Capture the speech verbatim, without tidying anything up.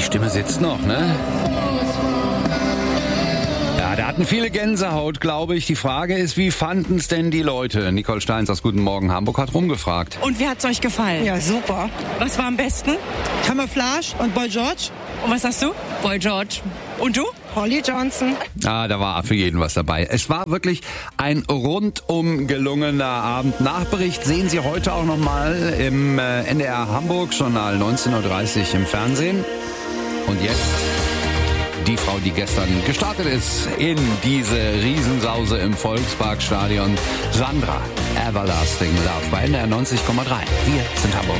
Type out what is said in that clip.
Stimme sitzt noch, ne? Ja, da hatten viele Gänsehaut, glaube ich. Die Frage ist, wie fanden es denn die Leute? Nicole Steins aus Guten Morgen Hamburg hat rumgefragt. Und wie hat's euch gefallen? Ja, super. Was war am besten? Camouflage und Boy George. Und was hast du? Boy George. Und du? Holly Johnson. Ah, da war für jeden was dabei. Es war wirklich ein rundum gelungener Abend. Nachbericht sehen Sie heute auch nochmal im äh, N D R Hamburg, Journal neunzehn Uhr dreißig im Fernsehen. Und jetzt die Frau, die gestern gestartet ist in diese Riesensause im Volksparkstadion. Sandra, Everlasting Love bei N D R neunzig Komma drei. Wir sind Hamburg.